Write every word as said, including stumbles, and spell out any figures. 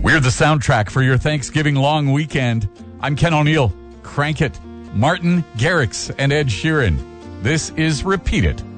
We're the soundtrack for your Thanksgiving long weekend. I'm Ken O'Neill. Crank It, Martin Garrix, and Ed Sheeran. This is Repeat It